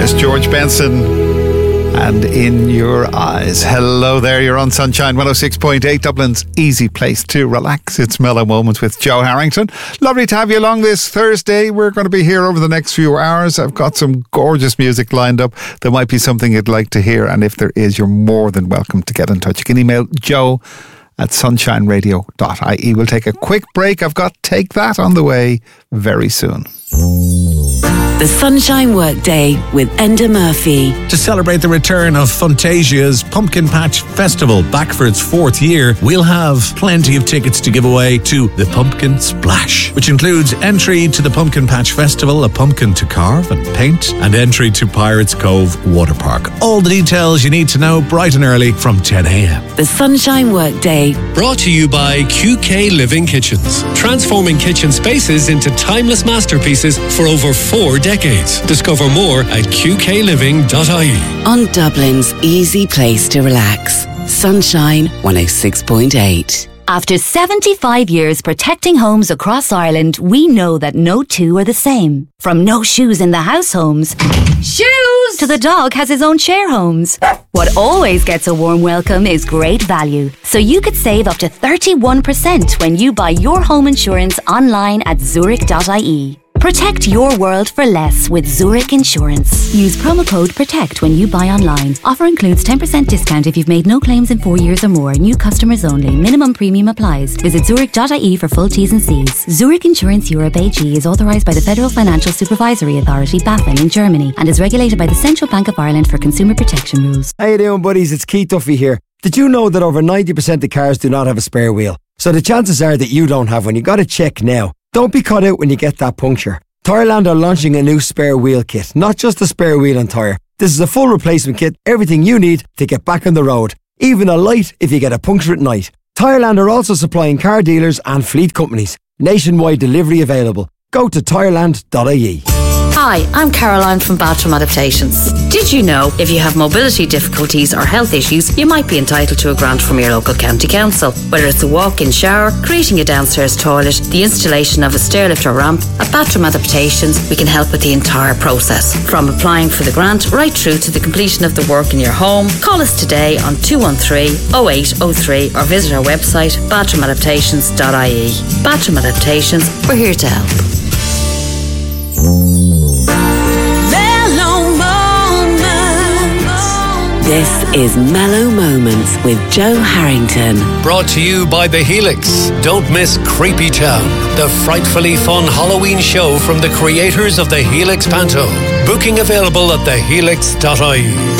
Here's George Benson and In Your Eyes. Hello there, you're on Sunshine 106.8, Dublin's easy place to relax. It's Mellow Moments with Joe Harrington. Lovely to have you along this Thursday. We're going to be here over the next few hours. I've got some gorgeous music lined up. There might be something you'd like to hear, and if there is, you're more than welcome to get in touch. You can email joe@sunshineradio.ie. We'll take a quick break. I've got Take That on the way very soon. The Sunshine Workday with Enda Murphy. To celebrate the return of Fantasia's Pumpkin Patch Festival back for its 4th year, we'll have plenty of tickets to give away to the Pumpkin Splash, which includes entry to the Pumpkin Patch Festival, a pumpkin to carve and paint, and entry to Pirates Cove Water Park. All the details you need to know bright and early from 10 a.m. The Sunshine Workday. Brought to you by QK Living Kitchens. Transforming kitchen spaces into timeless masterpieces for over 4 decades. Discover more at qkliving.ie. On Dublin's easy place to relax. Sunshine 106.8. After 75 years protecting homes across Ireland, we know that no two are the same. From no shoes in the house homes, shoes, to the dog has his own share homes. What always gets a warm welcome is great value. So you could save up to 31% when you buy your home insurance online at zurich.ie. Protect your world for less with Zurich Insurance. Use promo code PROTECT when you buy online. Offer includes 10% discount if you've made no claims in 4 years or more. New customers only. Minimum premium applies. Visit zurich.ie for full T's and C's. Zurich Insurance Europe AG is authorised by the Federal Financial Supervisory Authority, BaFin, in Germany and is regulated by the Central Bank of Ireland for consumer protection rules. How you doing, buddies? It's Keith Duffy here. Did you know that over 90% of cars do not have a spare wheel? So the chances are that you don't have one. You got to check now. Don't be caught out when you get that puncture. Tyreland are launching a new spare wheel kit, not just a spare wheel and tyre. This is a full replacement kit, everything you need to get back on the road, even a light if you get a puncture at night. Tyreland are also supplying car dealers and fleet companies. Nationwide delivery available. Go to tyreland.ie. Hi, I'm Caroline from Bathroom Adaptations. Did you know if you have mobility difficulties or health issues, you might be entitled to a grant from your local county council? Whether it's a walk-in shower, creating a downstairs toilet, the installation of a stairlift or ramp, at Bathroom Adaptations, we can help with the entire process. From applying for the grant right through to the completion of the work in your home, call us today on 213-0803 or visit our website bathroomadaptations.ie. Bathroom Adaptations, we're here to help. This is Mellow Moments with Joe Harrington. Brought to you by The Helix. Don't miss Creepy Town, the frightfully fun Halloween show from the creators of The Helix Panto. Booking available at thehelix.ie.